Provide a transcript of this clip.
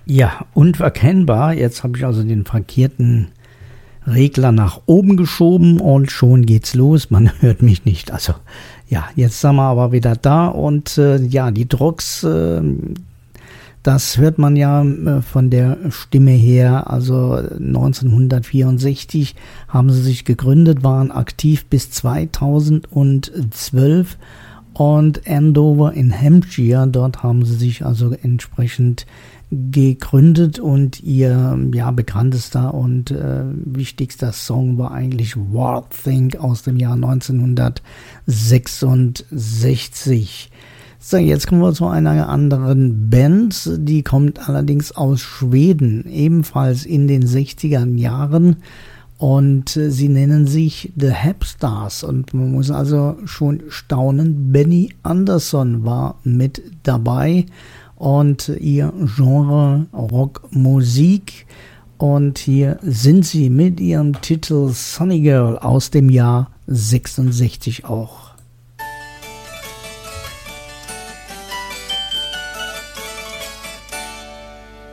Ja, unverkennbar. Jetzt habe ich also den verkehrten Regler nach oben geschoben und schon geht's los. Man hört mich nicht. Also ja, jetzt sind wir aber wieder da und ja, die Drogs, das hört man ja von der Stimme her. Also 1964 haben sie sich gegründet, waren aktiv bis 2012 und Andover in Hampshire, dort haben sie sich also entsprechend gegründet und ihr bekanntester und wichtigster Song war eigentlich War Thing aus dem Jahr 1966. So, jetzt kommen wir zu einer anderen Band, die kommt allerdings aus Schweden, ebenfalls in den 60er Jahren und sie nennen sich The Hepstars und man muss also schon staunen, Benny Andersson war mit dabei. Und ihr Genre Rockmusik. Und hier sind sie mit ihrem Titel Sunny Girl aus dem Jahr 66 auch.